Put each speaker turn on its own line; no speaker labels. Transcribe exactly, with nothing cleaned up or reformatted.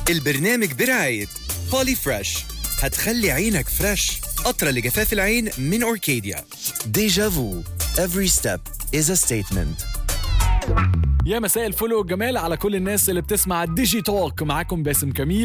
البرنامج برعاية بولي فريش، هتخلي عينك فريش. قطرة لجفاف العين من أوركيديا.
ديجا فو. Every step is a statement.
يا مساء الفل والجمال على كل الناس اللي بتسمع الديجي توك. معاكم باسم كميل.